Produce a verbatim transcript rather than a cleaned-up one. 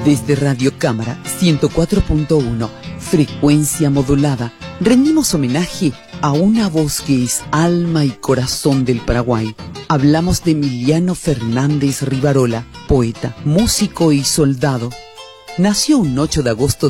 Desde Radio Cámara ciento cuatro punto uno, frecuencia modulada, rendimos homenaje a una voz que es alma y corazón del Paraguay. Hablamos de Emiliano Fernández Rivarola, poeta, músico y soldado. Nació un ocho de agosto